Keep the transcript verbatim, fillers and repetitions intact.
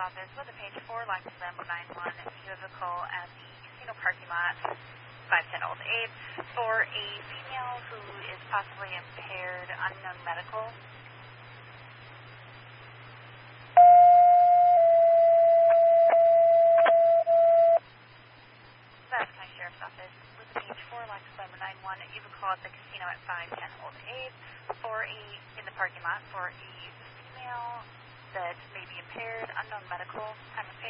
office with a page four, Lexington nine one. You have a call at the casino parking lot, five ten Old Abe, for a female who is possibly impaired, unknown medical. That's County Sheriff's Office with a page four, Lexington nine one. You have a call at the casino at five ten Old Abe for a, in the parking lot, for a female that may be impaired, unknown medical, time of